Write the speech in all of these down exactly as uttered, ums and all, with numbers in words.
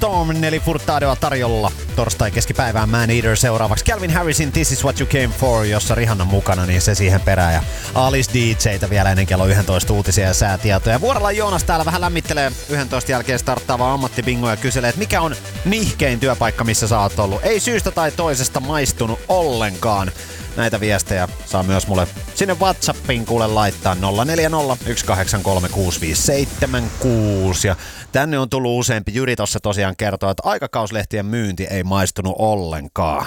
Storm, Nelly Furtadoa tarjolla torstai keskipäivään Man Eater seuraavaksi. Calvin Harrisin This Is What You Came For, jossa Rihanna mukana, niin se siihen perään. Ja Alice D J:tä vielä ennen kello yksitoista uutisia ja säätietoja. Vuorella Joonas täällä vähän lämmittelee yksitoista jälkeen starttaava ammattibingo ja kyselee, että mikä on nihkein työpaikka, missä sä oot ollut. Ei syystä tai toisesta maistunut ollenkaan. Näitä viestejä saa myös mulle sinne WhatsAppiin kuule laittaa nolla neljä nolla yksi kahdeksan kolme kuusi viisi seitsemän kuusi. Ja tänne on tullut useampi. Jyri tossa tosiaan kertoo, että aikakauslehtien myynti ei maistunut ollenkaan.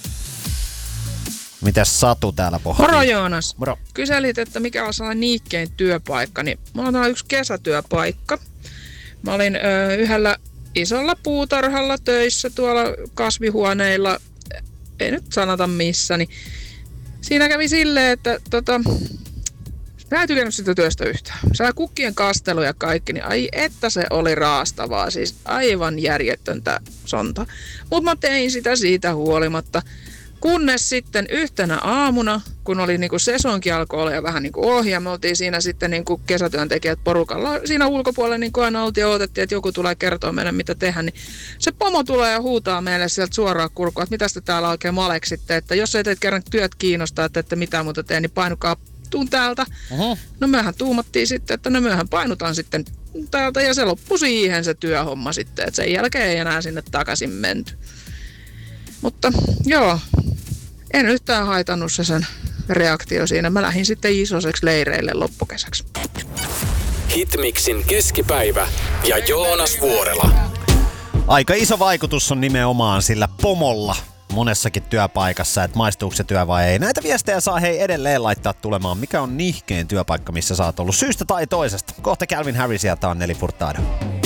Mitäs Satu täällä pohtii? Moro Joonas. Moro. Kyselit, että mikä on sellainen niikkein työpaikka, niin mulla on täällä yksi kesätyöpaikka. Mä olin ö, yhdellä isolla puutarhalla töissä tuolla kasvihuoneilla, ei nyt sanota missä, niin siinä kävi silleen, että tota, mä en tykännyt sitä työstä yhtään. Saa kukkien kastelu ja kaikki, niin ai että se oli raastavaa, siis aivan järjettöntä sonta. Mutta mä tein sitä siitä huolimatta. Kunnes sitten yhtenä aamuna, kun oli niinku sesonki alkoi olla ja vähän niinku ohi, ja me oltiin siinä sitten niinku kesätyöntekijät porukalla siinä ulkopuolella niinku aina oltiin ja odotettiin, että joku tulee kertoa meille mitä tehdä, niin se pomo tulee ja huutaa meille sieltä suoraan kurkua, että mitä te täällä oikein maleksitte, että jos ei teitä kerran työt kiinnostaa, että ette mitään muuta tee, niin painukaa tuun täältä. Uh-huh. No mehän tuumattiin sitten, että no mehän painutaan sitten täältä ja se loppui siihen se työhomma sitten, että sen jälkeen ei enää sinne takaisin menty. Mutta joo, en yhtään haitannut se sen reaktio siinä. Mä lähdin sitten isoiseksi leireille loppukesäksi. Hitmixin keskipäivä ja Joonas Vuorela. Aika iso vaikutus on nimenomaan sillä pomolla monessakin työpaikassa, että maistuuko se työ vai ei. Näitä viestejä saa hei edelleen laittaa tulemaan. Mikä on nihkein työpaikka, missä sä oot ollut syystä tai toisesta? Kohta Calvin Harris ja tää on Nelly Furtado.